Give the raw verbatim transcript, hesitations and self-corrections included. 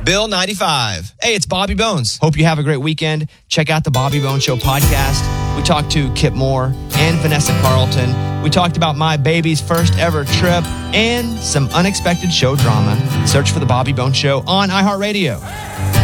Bill ninety-five. Hey, it's Bobby Bones. Hope you have a great weekend. Check out the Bobby Bones Show podcast. We talked to Kip Moore and Vanessa Carlton. We talked about my baby's first ever trip and some unexpected show drama. Search for the Bobby Bones Show on iHeartRadio.